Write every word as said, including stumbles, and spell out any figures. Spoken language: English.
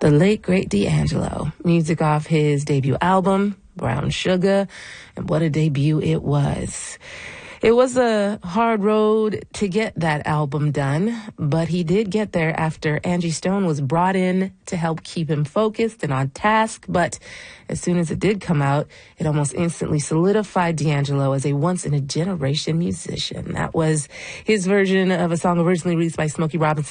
The late, great D'Angelo. Music off his debut album, Brown Sugar, and what a debut it was. It was a hard road to get that album done, but he did get there after Angie Stone was brought in to help keep him focused and on task. But as soon as it did come out, it almost instantly solidified D'Angelo as a once-in-a-generation musician. That was his version of a song originally released by Smokey Robinson